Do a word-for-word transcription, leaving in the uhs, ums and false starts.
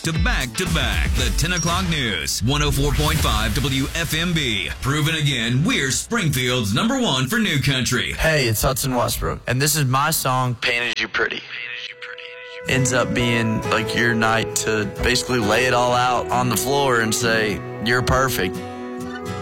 to back to back. The ten o'clock news. one oh four point five W F M B. Proven again, we're Springfield's number one for new country. Hey, it's Hudson Westbrook, and this is my song, Painted You Pretty. Ends up being like your night to basically lay it all out on the floor and say, you're perfect.